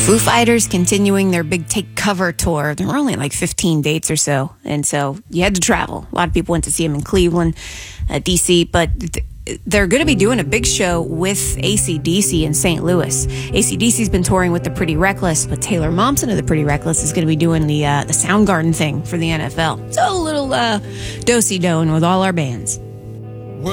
Foo Fighters continuing their big Take Cover tour. There were only like 15 dates or so, and so you had to travel. A lot of people went to see them in Cleveland, D.C., but they're going to be doing a big show with AC/DC in St. Louis. AC/DC's been touring with the Pretty Reckless, but Taylor Momsen of the Pretty Reckless is going to be doing the Soundgarden thing for the NFL. So a little do-si-doing with all our bands.